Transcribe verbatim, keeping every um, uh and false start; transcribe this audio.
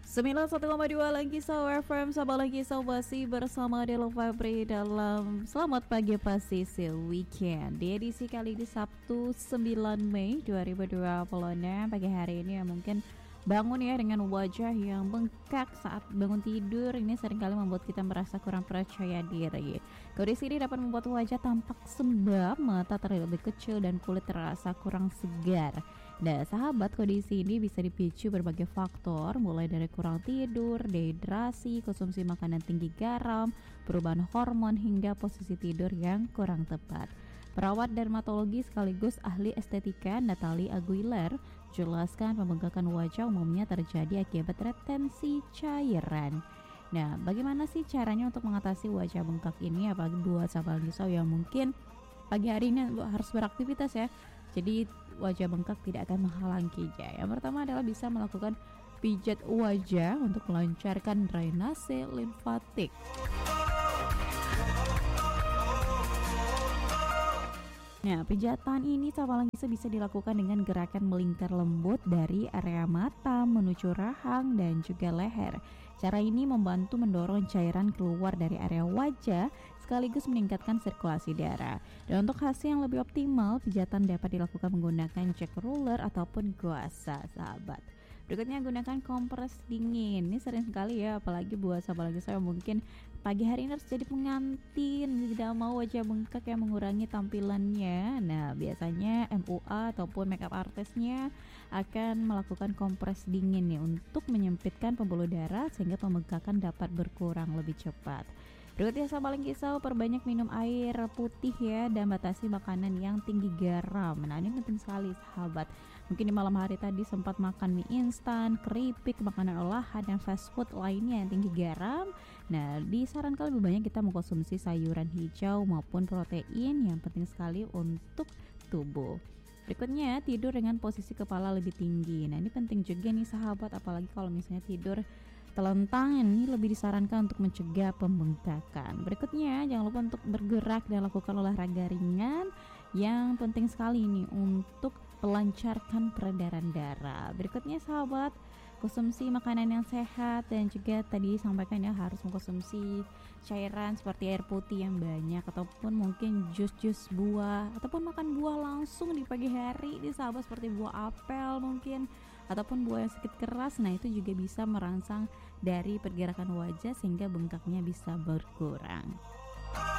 sembilan puluh satu koma dua Langkisau F M, Sabah Langkisau masih bersama Delo Fabri dalam Selamat Pagi Pasisi Weekend. Di edisi kali ini Sabtu sembilan Mei dua ribu dua puluh enam, pagi hari ini ya mungkin bangun ya dengan wajah yang bengkak saat bangun tidur. Ini seringkali membuat kita merasa kurang percaya diri. Kondisi ini dapat membuat wajah tampak sembab, mata terlihat lebih kecil dan kulit terasa kurang segar. Nah sahabat, kondisi ini bisa dipicu berbagai faktor, mulai dari kurang tidur, dehidrasi, konsumsi makanan tinggi garam, perubahan hormon, hingga posisi tidur yang kurang tepat. Perawat dermatologi sekaligus ahli estetika Natalie Aguilar jelaskan pembengkakan wajah umumnya terjadi akibat retensi cairan. Nah, bagaimana sih caranya untuk mengatasi wajah bengkak ini? Apalagi buat sahabat Langkisau yang mungkin pagi hari ini harus beraktivitas ya. Jadi wajah bengkak tidak akan menghalangi ya. Yang pertama adalah bisa melakukan pijat wajah untuk melancarkan drainase limfatik. Nah, pijatan ini sahabat Langkisau bisa dilakukan dengan gerakan melingkar lembut dari area mata menuju rahang dan juga leher. Cara ini membantu mendorong cairan keluar dari area wajah sekaligus meningkatkan sirkulasi darah. Dan untuk hasil yang lebih optimal, pijatan dapat dilakukan menggunakan jet roller ataupun guasa, sahabat. Berikutnya, gunakan kompres dingin. Ini sering sekali ya, apalagi buat sahabat Langkisau yang mungkin pagi hari ini harus jadi pengantin, tidak mau wajah bengkak yang mengurangi tampilannya. Nah, biasanya M U A ataupun makeup artisnya akan melakukan kompres dingin nih untuk menyempitkan pembuluh darah sehingga pembengkakan dapat berkurang lebih cepat. Berikutnya sahabat Langkisau, perbanyak minum air putih ya, dan batasi makanan yang tinggi garam. Nah, ini penting sekali sahabat. Mungkin di malam hari tadi sempat makan mie instan, keripik, makanan olahan, dan fast food lainnya yang tinggi garam. Nah, disarankan lebih banyak kita mengkonsumsi sayuran hijau maupun protein yang penting sekali untuk tubuh. Berikutnya, tidur dengan posisi kepala lebih tinggi. Nah, ini penting juga nih sahabat, apalagi kalau misalnya tidur telentang, ini lebih disarankan untuk mencegah pembengkakan. Berikutnya, jangan lupa untuk bergerak dan lakukan olahraga ringan yang penting sekali ini untuk melancarkan peredaran darah. Berikutnya sahabat, konsumsi makanan yang sehat dan juga tadi sampaikan ya harus mengkonsumsi cairan seperti air putih yang banyak ataupun mungkin jus-jus buah ataupun makan buah langsung di pagi hari di sahabat, seperti buah apel mungkin ataupun buah yang sedikit keras. Nah, itu juga bisa merangsang dari pergerakan wajah sehingga bengkaknya bisa berkurang.